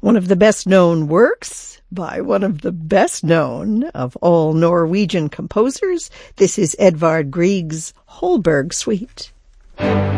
One of the best-known works by one of the best-known of all Norwegian composers. This is Edvard Grieg's Holberg Suite.